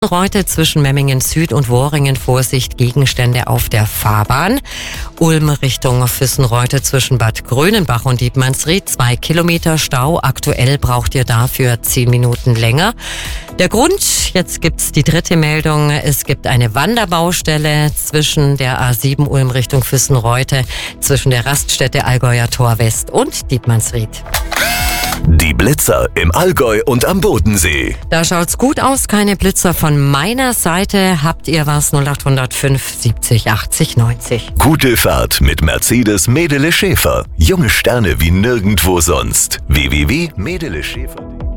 Reute zwischen Memmingen Süd und Worringen Vorsicht, Gegenstände auf der Fahrbahn. Ulm Richtung Füssen-Reute zwischen Bad Grönenbach und Dietmannsried 2 Kilometer Stau. Aktuell braucht ihr dafür 10 Minuten länger. Der Grund, jetzt gibt's die dritte Meldung. Es gibt eine Wanderbaustelle zwischen der A7 Ulm Richtung Füssen-Reute, zwischen der Raststätte Allgäuer Tor West und Dietmannsried. Die Blitzer im Allgäu und am Bodensee. Da schaut's gut aus, keine Blitzer von meiner Seite. Habt ihr was? 0805 70 80 90. Gute Fahrt mit Mercedes Medele Schäfer. Junge Sterne wie nirgendwo sonst. www.medeleschäfer.de